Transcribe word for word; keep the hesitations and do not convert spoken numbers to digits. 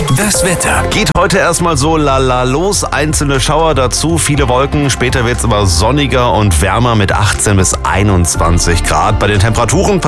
Das Wetter. Geht heute erstmal so lala los, einzelne Schauer dazu, viele Wolken, später wird es aber sonniger und wärmer mit achtzehn bis einundzwanzig Grad. Bei den Temperaturen